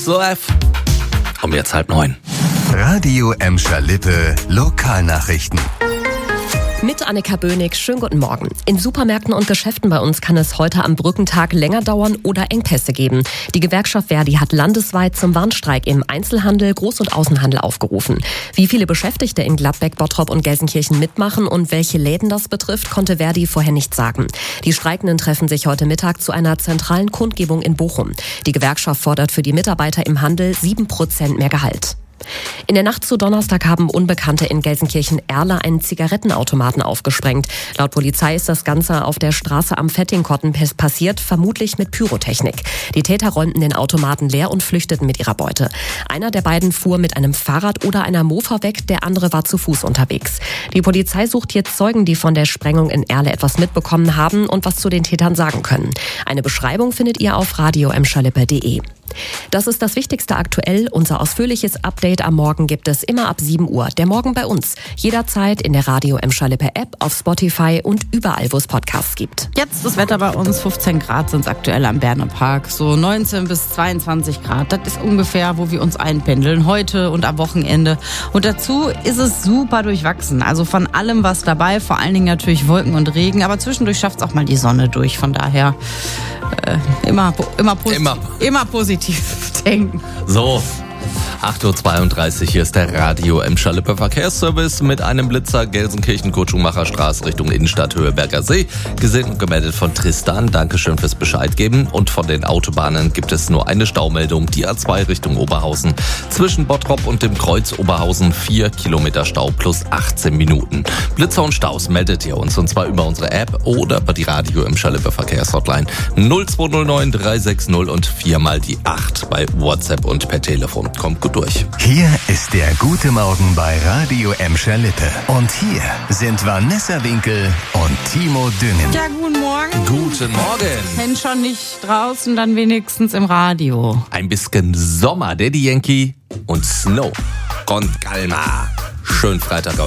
SOF. Um jetzt 8:30. Radio Emscher Lippe Lokalnachrichten. Mit Annika Bönig, schönen guten Morgen. In Supermärkten und Geschäften bei uns kann es heute am Brückentag länger dauern oder Engpässe geben. Die Gewerkschaft Verdi hat landesweit zum Warnstreik im Einzelhandel, Groß- und Außenhandel aufgerufen. Wie viele Beschäftigte in Gladbeck, Bottrop und Gelsenkirchen mitmachen und welche Läden das betrifft, konnte Verdi vorher nicht sagen. Die Streikenden treffen sich heute Mittag zu einer zentralen Kundgebung in Bochum. Die Gewerkschaft fordert für die Mitarbeiter im Handel 7% mehr Gehalt. In der Nacht zu Donnerstag haben Unbekannte in Gelsenkirchen-Erle einen Zigarettenautomaten aufgesprengt. Laut Polizei ist das Ganze auf der Straße am Fettingkotten passiert, vermutlich mit Pyrotechnik. Die Täter räumten den Automaten leer und flüchteten mit ihrer Beute. Einer der beiden fuhr mit einem Fahrrad oder einer Mofa weg, der andere war zu Fuß unterwegs. Die Polizei sucht jetzt Zeugen, die von der Sprengung in Erle etwas mitbekommen haben und was zu den Tätern sagen können. Eine Beschreibung findet ihr auf radioemscherlippe.de. Das ist das Wichtigste aktuell. Unser ausführliches Update am Morgen gibt es immer ab 7 Uhr. Der Morgen bei uns. Jederzeit in der Radio Emscher Lippe App, auf Spotify und überall, wo es Podcasts gibt. Jetzt das Wetter bei uns. 15 Grad sind es aktuell am Berner Park. So 19 bis 22 Grad. Das ist ungefähr, wo wir uns einpendeln. Heute und am Wochenende. Und dazu ist es super durchwachsen. Also von allem was dabei. Vor allen Dingen natürlich Wolken und Regen. Aber zwischendurch schafft es auch mal die Sonne durch. Von daher immer positiv denken. So, 8:32 Uhr, hier ist der Radio Emscher Lippe Verkehrsservice mit einem Blitzer Gelsenkirchen-Kurt-Schumacher-Straße Richtung Innenstadt Höheberger See. Gesehen und gemeldet von Tristan. Dankeschön fürs Bescheid geben. Und von den Autobahnen gibt es nur eine Staumeldung. Die A2 Richtung Oberhausen. Zwischen Bottrop und dem Kreuz Oberhausen 4 Kilometer Stau plus 18 Minuten. Blitzer und Staus meldet ihr uns, und zwar über unsere App oder über die Radio Emscher Lippe Verkehrshotline 0209 360 und 4 mal die 8 bei WhatsApp und per Telefon. Kommt gut durch. Hier ist der Gute Morgen bei Radio Emscher Lippe. Und hier sind Vanessa Winkel und Timo Düngen. Ja, guten Morgen. Guten Morgen. Wenn schon nicht draußen, dann wenigstens im Radio. Ein bisschen Sommer, Daddy Yankee und Snow. Con calma. Schönen Freitag euch.